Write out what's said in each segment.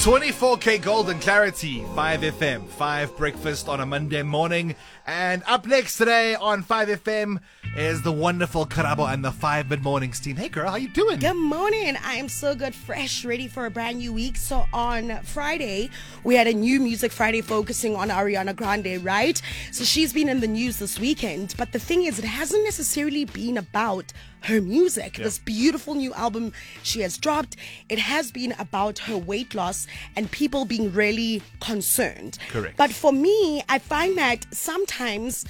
24K Golden Clarity, 5FM, 5 Breakfast on a Monday morning. And up next today on 5FM is the wonderful Karabo and the 5 Mid-Mornings team. Hey girl, how you doing? Good morning. I am so good, fresh, ready for a brand new week. So on Friday, we had a new Music Friday focusing on Ariana Grande, right? So she's been in the news this weekend. But the thing is, it hasn't necessarily been about her music. This beautiful new album she has dropped, it has been about her weight loss and people being really concerned. Correct. But for me, I find that sometimes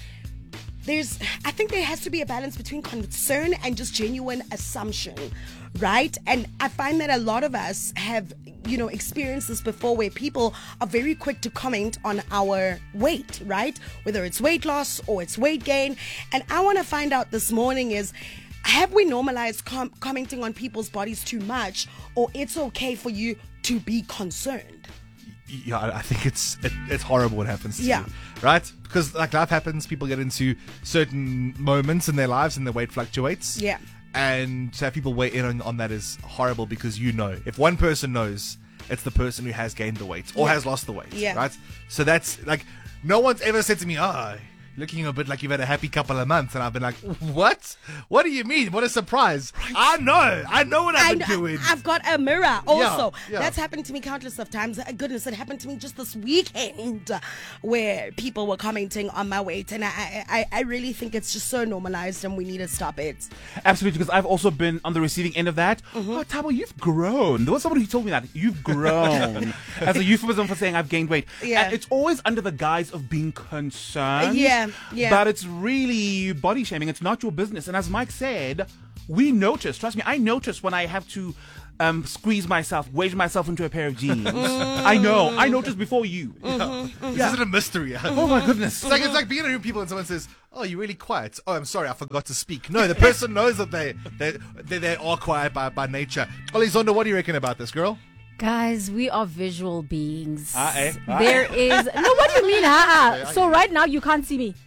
I think there has to be a balance between concern and just genuine assumption, right? And I find that a lot of us have, experienced this before, where people are very quick to comment on our weight, right? Whether it's weight loss or it's weight gain. And I want to find out this morning is, have we normalized commenting on people's bodies too much, or it's okay for you to be concerned? Yeah, I think it's horrible what happens to Yeah. you, right? Because like life happens, people get into certain moments in their lives and their weight fluctuates. Yeah. And to have people weigh in on that is horrible, because if one person knows, it's the person who has gained the weight or has lost the weight, right? So that's like, no one's ever said to me, looking a bit like you've had a happy couple of months, and I've been like, what? What do you mean? What a surprise. Right. I know what I've been doing. I've got a mirror also. Yeah. That's happened to me countless of times. Goodness, it happened to me just this weekend, where people were commenting on my weight, and I really think it's just so normalized and we need to stop it. Absolutely, because I've also been on the receiving end of that. Oh, Tabo, you've grown. There was somebody who told me that. You've grown. As a euphemism for saying I've gained weight. Yeah. And it's always under the guise of being concerned. Yeah. But it's really body shaming. It's not your business. And as Mike said, we notice. Trust me, I notice when I have to squeeze myself, wedge myself into a pair of jeans. I know. I noticed before you. This isn't a mystery. Oh my goodness. It's like being in a room with people and someone says, "Oh, you're really quiet." "Oh, I'm sorry, I forgot to speak." No, the person knows that they are quiet by nature. Ollie Zondo, what do you reckon about this, girl? Guys, we are visual beings. There is no. What do you mean? So right now you can't see me.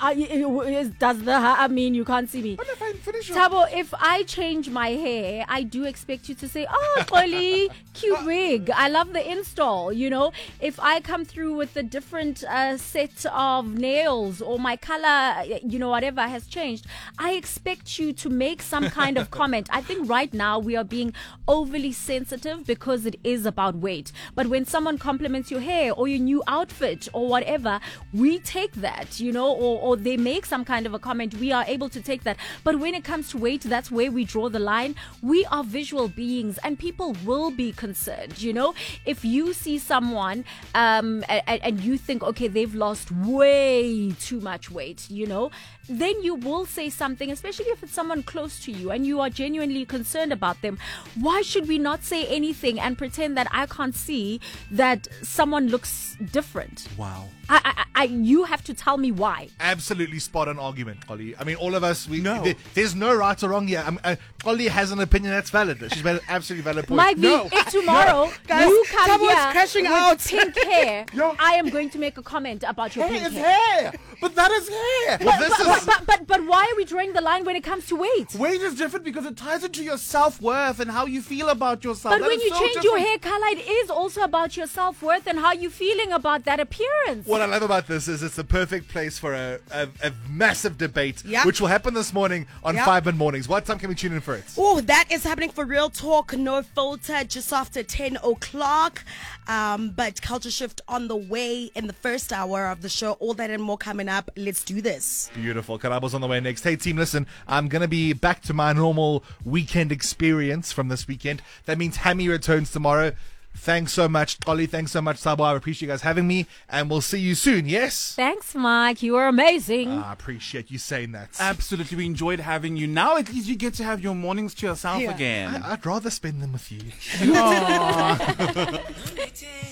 Does the mean you can't see me? But if I finish Tabo, if I change my hair, I do expect you to say, "Oh, Polly, cute wig. I love the install." If I come through with a different set of nails, or my color, whatever has changed, I expect you to make some kind of comment. I think right now we are being overly sensitive because it is about weight. But when someone compliments your hair or your new outfit or whatever, we take that, or they make some kind of a comment, we are able to take that. But when it comes to weight, that's where we draw the line. We are visual beings, and people will be concerned. If you see someone and you think, okay, they've lost way too much weight, then you will say something, especially if it's someone close to you and you are genuinely concerned about them. Why should we not say anything and pretend that I can't see that someone looks different? Wow. You have to tell me why. Absolutely spot on argument, Ollie. I mean, all of us, No. there's no right or wrong here. Ollie has an opinion that's valid. She's made an absolutely valid point. Mike, if tomorrow you come Tabo is here crashing with out. pink hair, I am going to make a comment about your pink It's hair. hair. But that is hair. Well, this is... But why are we drawing the line when it comes to weight? Weight is different because it ties into your self-worth and how you feel about yourself. But That when is you so change your different. hair color, it is also about your self-worth and how you're feeling about that appearance. What I love about this is it's the perfect place for a massive debate, Yep. which will happen this morning on Yep. 5 Mid-Mornings. What time can we tune in for it? Oh, that is happening for Real Talk, No Filter, just after 10 o'clock. But Culture Shift on the way in the first hour of the show. All that and more coming up. Let's do this. Beautiful. Karabo's on the way next. Hey, team, listen, I'm going to be back to my normal weekend experience from this weekend. That means Hammy returns tomorrow. Thanks so much, Ollie. Thanks so much, Sabo. I appreciate you guys having me, and we'll see you soon, yes? Thanks, Mike. You are amazing. I appreciate you saying that. Absolutely, we enjoyed having you. Now at least you get to have your mornings to yourself again. I'd rather spend them with you. Aw.